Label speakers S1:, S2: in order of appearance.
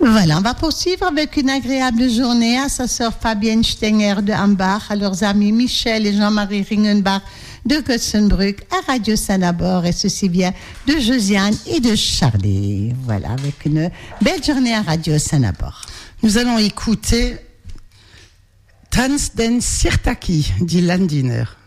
S1: Voilà, on va poursuivre avec une agréable journée à sa sœur Fabienne Stenger de Hambach, à leurs amis Michel et Jean-Marie Ringenbach de Götzenbrück, à Radio Sanabor, et ceci vient de Josiane et de Charlie. Voilà, avec une belle journée à Radio Sanabor.
S2: Nous allons écouter Tanz den Sirtaki, dit Landiner.